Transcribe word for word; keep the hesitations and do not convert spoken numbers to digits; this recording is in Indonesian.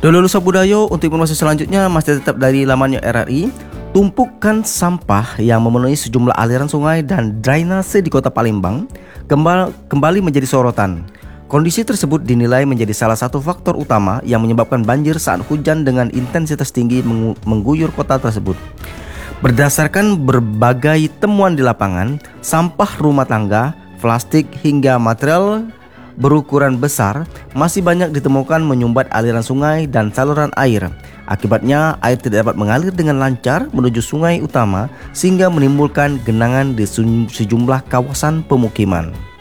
Dulu Sob Budayo, untuk informasi selanjutnya masih tetap dari lamannya R R I. Tumpukan sampah yang memenuhi sejumlah aliran sungai dan drainase di kota Palembang kembali menjadi sorotan. Kondisi tersebut dinilai menjadi salah satu faktor utama yang menyebabkan banjir saat hujan dengan intensitas tinggi mengguyur kota tersebut. Berdasarkan berbagai temuan di lapangan, sampah rumah tangga, plastik hingga material berukuran besar masih banyak ditemukan menyumbat aliran sungai dan saluran air. Akibatnya air tidak dapat mengalir dengan lancar menuju sungai utama sehingga menimbulkan genangan di sejumlah kawasan pemukiman.